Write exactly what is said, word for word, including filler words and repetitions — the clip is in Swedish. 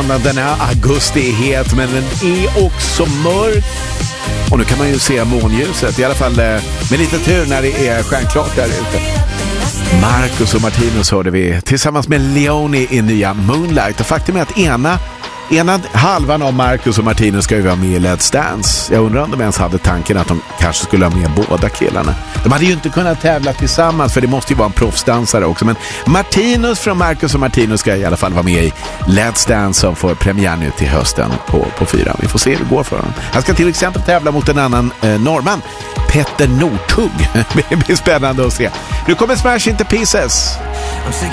månaden är augusti är het, men den är också mörk. Och nu kan man ju se månljuset, i alla fall med lite tur när det är stjärnklart där ute. Marcus och Martinus hörde vi tillsammans med Leone i nya Moonlight. Och faktum är att ena, ena halvan av Marcus och Martinus ska ju vara med i Let's Dance. Jag undrar om de ens hade tanken att de kanske skulle ha med båda killarna. De hade ju inte kunnat tävla tillsammans, för det måste ju vara en proffsdansare också. Men Martinus från Marcus och Martinus ska i alla fall vara med i Let's Dance som får premiär nu till hösten på, på fyra. Vi får se hur det går för honom. Han ska till exempel tävla mot en annan eh, norrman, Petter Northug. Det blir spännande att se. Nu kommer Smash Into Pieces. I'm